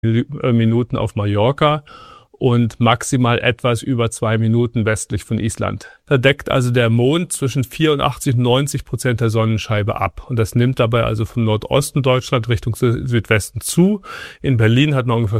Minuten auf Mallorca und maximal etwas über 2 Minuten westlich von Island. Da deckt also der Mond zwischen 84% und 90% der Sonnenscheibe ab. Und das nimmt dabei also vom Nordosten Deutschland Richtung Südwesten zu. In Berlin hat man ungefähr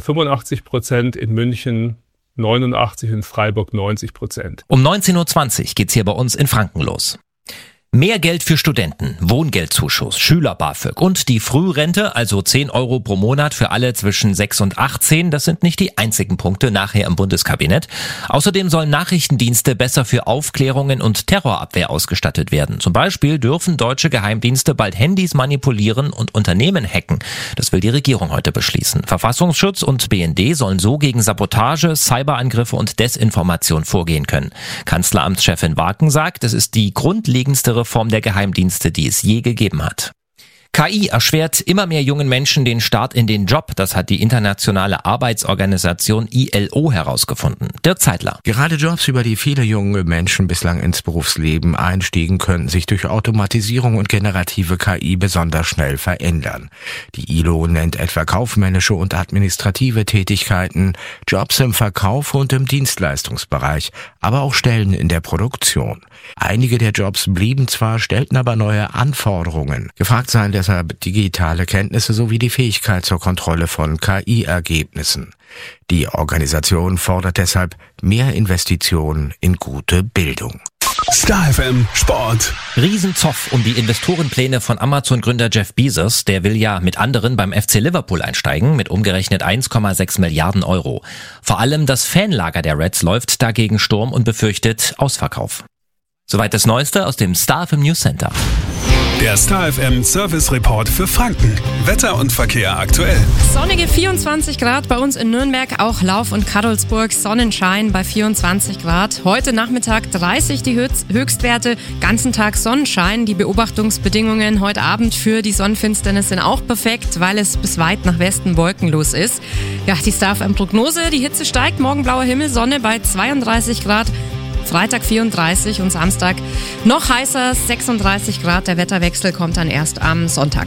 85%, in München 89%, in Freiburg 90%. Um 19.20 Uhr geht's hier bei uns in Franken los. Mehr Geld für Studenten, Wohngeldzuschuss, Schüler-BAföG und die Frührente, also 10 Euro pro Monat für alle zwischen 6 und 18, das sind nicht die einzigen Punkte nachher im Bundeskabinett. Außerdem sollen Nachrichtendienste besser für Aufklärungen und Terrorabwehr ausgestattet werden. Zum Beispiel dürfen deutsche Geheimdienste bald Handys manipulieren und Unternehmen hacken. Das will die Regierung heute beschließen. Verfassungsschutz und BND sollen so gegen Sabotage, Cyberangriffe und Desinformation vorgehen können. Kanzleramtschefin Waken sagt, es ist die grundlegendste Reform der Geheimdienste, die es je gegeben hat. KI erschwert immer mehr jungen Menschen den Start in den Job. Das hat die internationale Arbeitsorganisation ILO herausgefunden. Dirk Zeitler. Gerade Jobs, über die viele junge Menschen bislang ins Berufsleben einstiegen, könnten sich durch Automatisierung und generative KI besonders schnell verändern. Die ILO nennt etwa kaufmännische und administrative Tätigkeiten, Jobs im Verkauf und im Dienstleistungsbereich, aber auch Stellen in der Produktion. Einige der Jobs blieben zwar, stellten aber neue Anforderungen. Gefragt seien deshalb digitale Kenntnisse sowie die Fähigkeit zur Kontrolle von KI-Ergebnissen. Die Organisation fordert deshalb mehr Investitionen in gute Bildung. Star FM Sport. Riesenzoff um die Investorenpläne von Amazon-Gründer Jeff Bezos. Der will ja mit anderen beim FC Liverpool einsteigen, mit umgerechnet 1,6 Milliarden Euro. Vor allem das Fanlager der Reds läuft dagegen Sturm und befürchtet Ausverkauf. Soweit das Neueste aus dem Star FM News Center. Der Star FM Service Report für Franken. Wetter und Verkehr aktuell. Sonnige 24 Grad bei uns in Nürnberg, auch Lauf und Kadolsburg. Sonnenschein bei 24 Grad. Heute Nachmittag 30 die Höchstwerte. Ganzen Tag Sonnenschein. Die Beobachtungsbedingungen heute Abend für die Sonnenfinsternis sind auch perfekt, weil es bis weit nach Westen wolkenlos ist. Ja, die Star FM Prognose. Die Hitze steigt. Morgen blauer Himmel, Sonne bei 32 Grad. Freitag 34 und Samstag noch heißer, 36 Grad. Der Wetterwechsel kommt dann erst am Sonntag.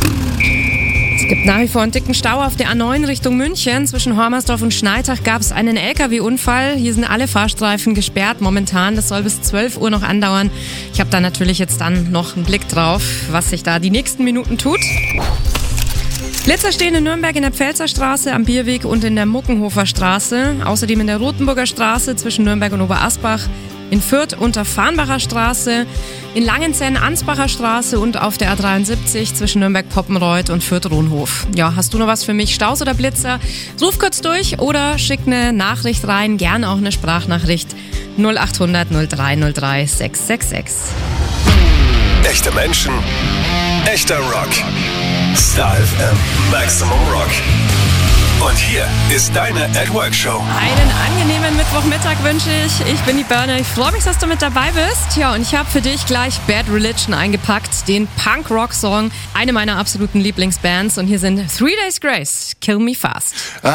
Es gibt nach wie vor einen dicken Stau auf der A9 Richtung München. Zwischen Hormersdorf und Schneitach gab es einen LKW-Unfall. Hier sind alle Fahrstreifen gesperrt momentan. Das soll bis 12 Uhr noch andauern. Ich habe da natürlich jetzt dann noch einen Blick drauf, was sich da die nächsten Minuten tut. Blitzer stehen in Nürnberg in der Pfälzer Straße, am Bierweg und in der Muckenhofer Straße. Außerdem in der Rothenburger Straße zwischen Nürnberg und Oberasbach. In Fürth unter Farnbacher Straße. In Langenzenn Ansbacher Straße und auf der A73 zwischen Nürnberg-Poppenreuth und Fürth-Rohnhof. Ja, hast du noch was für mich? Staus oder Blitzer? Ruf kurz durch oder schick eine Nachricht rein. Gerne auch eine Sprachnachricht. 0800 0303 666. Echte Menschen, echter Rock. Star FM Maximum Rock. Und hier ist deine @Work-Show. Einen angenehmen Mittwochmittag wünsche ich. Ich bin die Birne. Ich freue mich, dass du mit dabei bist. Ja, und ich habe für dich gleich Bad Religion eingepackt, den Punk-Rock-Song, eine meiner absoluten Lieblingsbands. Und hier sind 3 Days Grace, Kill Me Fast.